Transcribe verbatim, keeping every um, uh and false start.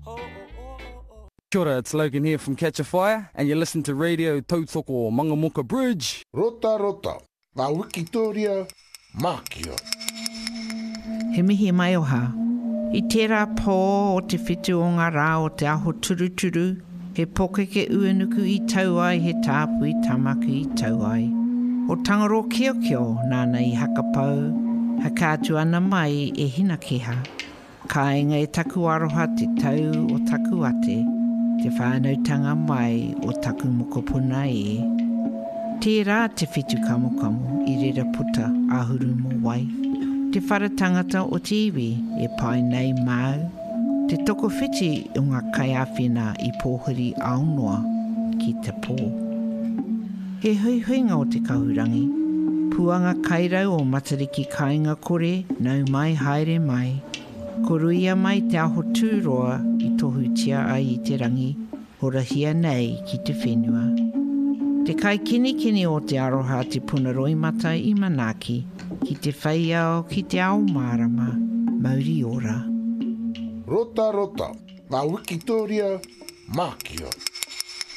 Kia ora, it's Logan here from Catch a Fire, and you listen to Radio Tautoko Mangamoka Bridge. Rota rota, ngā Wikitoria, mākia. He mihi mai oha. I tērā pō o te whitu o ngā rā o te aho turuturu, he poke ke uanuku I tau ai, he tāpu I tamaku I tau ai. O tangaro kio kio, nāna I hakapau, ha kātu ana mai e hina keha. Ka inga e taku aroha te tau o taku ate, te whānautanga mai o taku mokopuna e. Tērā te whitu kamukamu I rera puta ahuru mo wai. Te wharatangata o te iwi e pai nei mau. Te toko whiti o ngā kaiawhina I pōhuri aunua ki te pō. He hui huinga o te kahurangi. Puanga kairau o matariki kainga kore, nau mai haere mai. Koruia mai te aho tūroa I tohu tia ai I te rangi, horahia nei ki te whenua. Te kai kini kini o te aroha te punaroi mata I manaki, ki te whaiao ki te ao marama, mauri ora. Rota rota, ngā Wikitoria, mākia.